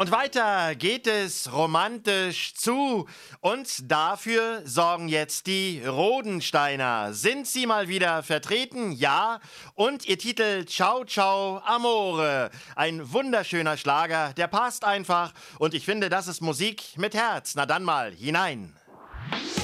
Und weiter geht es romantisch zu. Und dafür sorgen jetzt die Rodensteiner. Sind sie mal wieder vertreten? Ja. Und ihr Titel Ciao Ciao Amore. Ein wunderschöner Schlager, der passt einfach. Und ich finde, das ist Musik mit Herz. Na dann mal hinein.